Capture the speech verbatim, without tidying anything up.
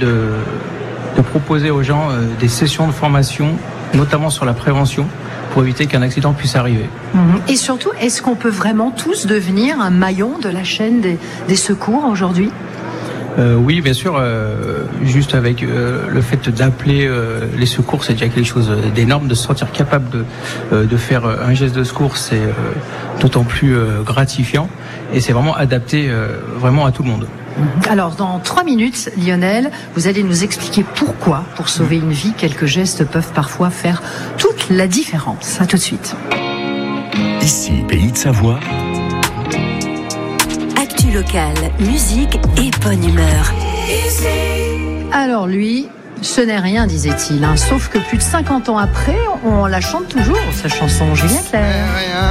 de, de proposer aux gens euh, des sessions de formation, notamment sur la prévention, pour éviter qu'un accident puisse arriver. Et surtout, est-ce qu'on peut vraiment tous devenir un maillon de la chaîne des, des secours aujourd'hui ? Euh, oui, bien sûr. Euh, juste avec euh, le fait d'appeler euh, les secours, c'est déjà quelque chose d'énorme. De se sentir capable de, euh, de faire un geste de secours, c'est euh, d'autant plus euh, gratifiant. Et c'est vraiment adapté euh, vraiment à tout le monde. Alors, dans trois minutes, Lionel, vous allez nous expliquer pourquoi, pour sauver une vie, quelques gestes peuvent parfois faire toute la différence. À tout de suite. Ici, Pays de Savoie. Actu locale, musique et bonne humeur. Alors lui, ce n'est rien, disait-il, hein, sauf que plus de cinquante ans après, on la chante toujours, sa chanson Julien Clerc.